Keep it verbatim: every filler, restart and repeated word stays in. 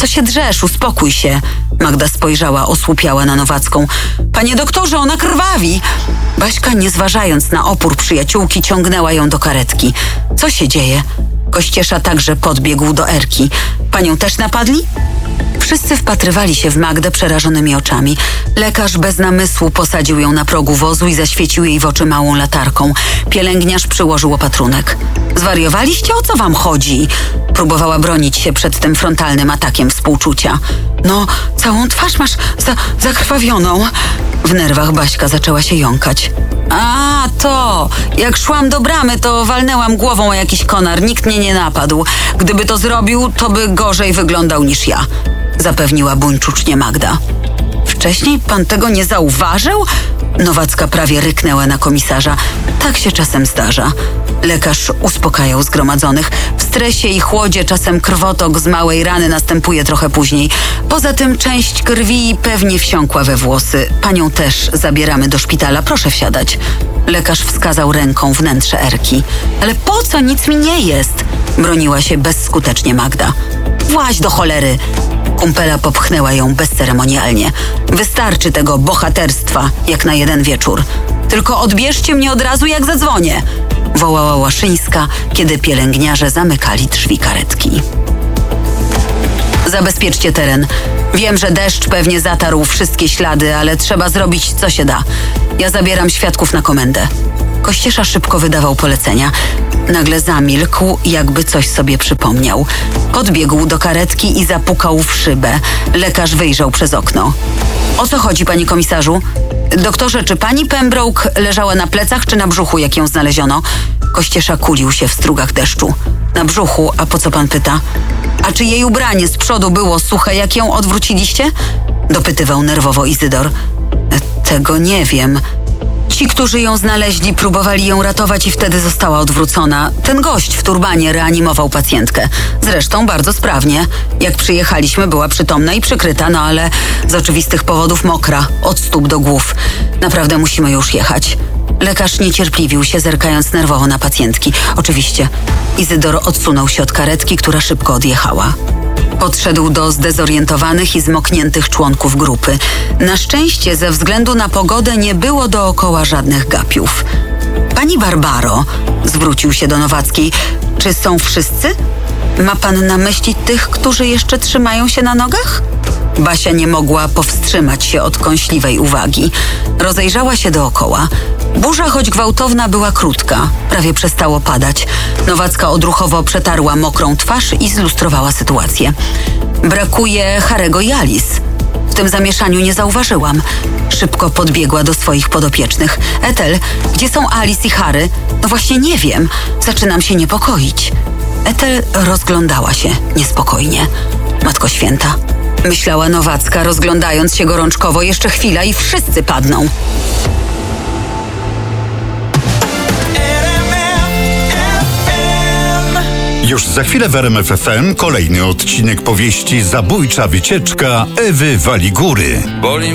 co się drzesz? Uspokój się. Magda spojrzała osłupiała na Nowacką. Panie doktorze, ona krwawi. Baśka, nie zważając na opór przyjaciółki, ciągnęła ją do karetki. Co się dzieje? Kościesza także podbiegł do Erki. Panią też napadli? Wszyscy wpatrywali się w Magdę przerażonymi oczami. Lekarz bez namysłu posadził ją na progu wozu i zaświecił jej w oczy małą latarką. Pielęgniarz przyłożył opatrunek. Zwariowaliście? O co wam chodzi? Próbowała bronić się przed tym frontalnym atakiem współczucia. No, całą twarz masz za- zakrwawioną. W nerwach Baśka zaczęła się jąkać. A, to! Jak szłam do bramy, to walnęłam głową o jakiś konar. Nikt mnie nie napadł. Gdyby to zrobił, to by gorzej wyglądał niż ja. Zapewniła buńczucznie Magda. Wcześniej pan tego nie zauważył? Nowacka prawie ryknęła na komisarza. Tak się czasem zdarza. Lekarz uspokajał zgromadzonych. W stresie i chłodzie czasem krwotok z małej rany następuje trochę później. Poza tym część krwi pewnie wsiąkła we włosy. Panią też zabieramy do szpitala. Proszę wsiadać. Lekarz wskazał ręką wnętrze Erki. Ale po co? Nic mi nie jest. Broniła się bezskutecznie Magda. Właź do cholery. Kumpela popchnęła ją bezceremonialnie. Wystarczy tego bohaterstwa, jak na jeden wieczór. Tylko odbierzcie mnie od razu, jak zadzwonię. Wołała Łaszyńska, kiedy pielęgniarze zamykali drzwi karetki. Zabezpieczcie teren. Wiem, że deszcz pewnie zatarł wszystkie ślady, ale trzeba zrobić, co się da. Ja zabieram świadków na komendę. Kościesza szybko wydawał polecenia. Nagle zamilkł, jakby coś sobie przypomniał. Podbiegł do karetki i zapukał w szybę. Lekarz wyjrzał przez okno. O co chodzi, panie komisarzu? Doktorze, czy pani Pembroke leżała na plecach, czy na brzuchu, jak ją znaleziono? Kościesza kulił się w strugach deszczu. Na brzuchu, a po co pan pyta? A czy jej ubranie z przodu było suche, jak ją odwróciliście? Dopytywał nerwowo Izydor. Tego nie wiem. Ci, którzy ją znaleźli, próbowali ją ratować i wtedy została odwrócona. Ten gość w turbanie reanimował pacjentkę. Zresztą bardzo sprawnie. Jak przyjechaliśmy, była przytomna i przykryta, no ale z oczywistych powodów mokra, od stóp do głów. Naprawdę musimy już jechać. Lekarz niecierpliwił się, zerkając nerwowo na pacjentki. Oczywiście. Izydor odsunął się od karetki, która szybko odjechała. Podszedł do zdezorientowanych i zmokniętych członków grupy. Na szczęście ze względu na pogodę nie było dookoła żadnych gapiów. Pani Barbaro, zwrócił się do Nowackiej, czy są wszyscy? Ma pan na myśli tych, którzy jeszcze trzymają się na nogach? Basia nie mogła powstrzymać się od kąśliwej uwagi. Rozejrzała się dookoła. Burza, choć gwałtowna, była krótka. Prawie przestało padać. Nowacka odruchowo przetarła mokrą twarz i zlustrowała sytuację. Brakuje Harego i Alice. W tym zamieszaniu nie zauważyłam. Szybko podbiegła do swoich podopiecznych. Ethel, gdzie są Alice i Harry? No właśnie nie wiem. Zaczynam się niepokoić. Ethel rozglądała się niespokojnie. Matko święta, myślała Nowacka, rozglądając się gorączkowo. Jeszcze chwila i wszyscy padną. Już za chwilę w R M F F M kolejny odcinek powieści Zabójcza wycieczka Ewy Waligury.